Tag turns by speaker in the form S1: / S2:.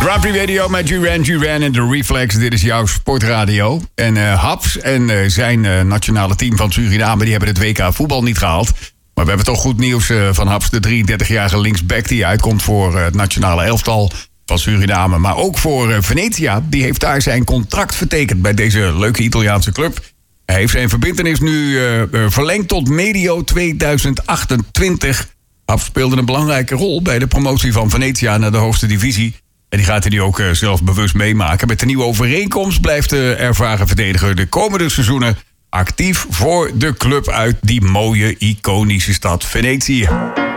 S1: Grand Prix Radio met Duran en de Reflex. Dit is jouw sportradio. En Haps en zijn nationale team van Suriname... die hebben het WK voetbal niet gehaald. Maar we hebben toch goed nieuws van Haps. De 33-jarige linksback die uitkomt voor het nationale elftal van Suriname. Maar ook voor Venezia. Die heeft daar zijn contract vertekend bij deze leuke Italiaanse club. Hij heeft zijn verbintenis nu verlengd tot medio 2028. Haps speelde een belangrijke rol bij de promotie van Venezia naar de hoogste divisie. En die gaat hij nu ook zelf bewust meemaken. Met de nieuwe overeenkomst blijft de ervaren verdediger de komende seizoenen actief voor de club uit die mooie, iconische stad Venetië.